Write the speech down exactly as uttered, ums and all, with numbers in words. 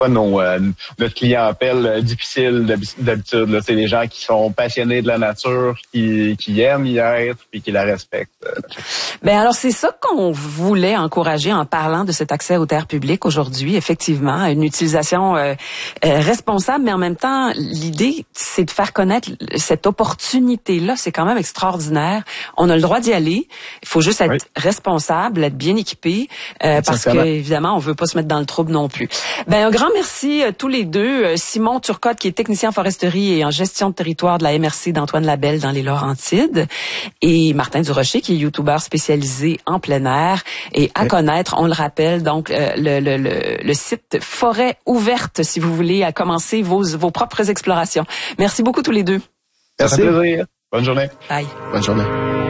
pas nos, euh, notre clientèle euh, difficile d'habitude. Là. C'est les gens qui sont passionnés de la nature, qui, qui aiment y être puis qui la respectent. Euh. Ben alors c'est ça qu'on voulait encourager en parlant de cet accès aux terres publiques aujourd'hui. Effectivement, une utilisation euh, euh, responsable, mais en même temps, l'idée c'est de faire connaître cette opportunité-là. C'est quand même extraordinaire. On a le droit d'y aller. Il faut juste être oui. responsable, être bien équipé, euh, parce que évidemment on veut pas se mettre dans le trouble non plus. Ben un grand merci euh, tous les deux. Euh, Simon Turcotte qui est technicien en foresterie et en gestion de territoire de la M R C d'Antoine Labelle dans les Laurentides, et Martin Durocher qui est youtubeur spécialisé en plein air et à oui. connaître, on le rappelle, donc euh, le, le, le, le site Forêt Ouverte si vous voulez à commencer vos, vos propres explorations. Merci beaucoup tous les deux. Merci. Bonne journée. Bye. Bonne journée.